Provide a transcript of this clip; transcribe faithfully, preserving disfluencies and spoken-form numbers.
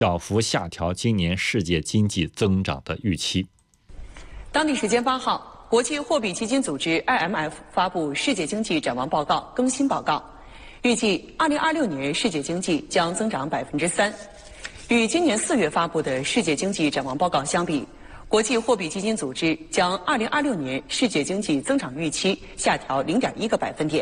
小幅下调今年世界经济增长的预期。 当地时间八号，国际货币基金组织 I M F 发布世界经济展望报告更新报告，预计二零二六年世界经济将增长百分之三。与今年四月发布的世界经济展望报告相比，国际货币基金组织将二零二六年世界经济增长预期下调零点一个百分点。